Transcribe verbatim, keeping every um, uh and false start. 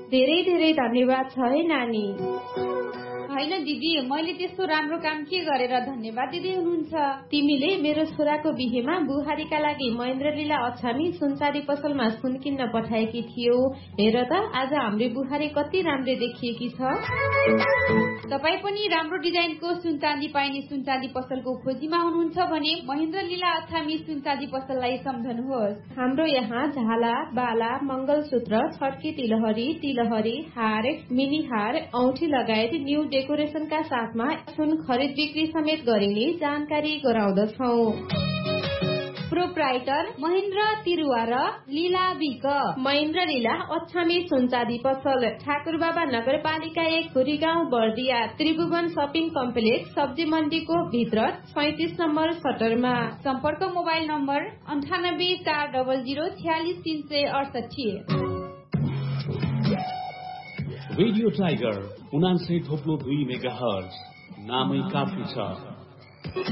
धेरै धेरै धन्यवाद छ है नानी। हैन दिदी, मैले त्यस्तो राम्रो काम के गरेर धन्यवाद दिँदै हुनुहुन्छ? तिमीले मेरो छोराको बिहेमा बुहारीका लागि महेन्द्र लीला अछामी सुनचाँदी पसलमा सुन किन्न पठाएकी थियौ। हेर त आज हाम्रो बुहारी कति राम्रो देखिएकी छ। तपाईँ पनि राम्रो डिजाइनको सुनचाँदी पाइने सुनचाँदी पसलको खोजीमा हुनुहुन्छ भने महेन्द्र लीला अछामी सुनचाँदी पसललाई सम्झनुहोस्। हाम्रो यहाँ झाला, बाला, मंगलसूत्र, छड्की तिलहरी, तिलहरी, हार, मिनी हार, औठी लगायत न्यू डेकोरेशनका साथमा सुन खरिद बिक्री समेत गरिने जानकारी गराउँदछौँ। प्रोप्राइटर महेन्द्र तिरुवा र लीला विक। महेन्द्र लीला अछामी सुनचाँदी पसल, ठाकुरबाबा नगरपालिका एक खुरी गाउँ बर्दिया, त्रिभुवन सपिङ कम्प्लेक्स, सब्जी मण्डीको भित्र सैतिस नम्बर सटरमा। सम्पर्क मोबाइल नम्बर अन्ठानब्बे चार डबल जिरो छ्यालिस तीन सय अडसठी। रेडियो टाइगर उनान्सय थोप्लो दुई मेगा हर्ज, नामै काफी छ।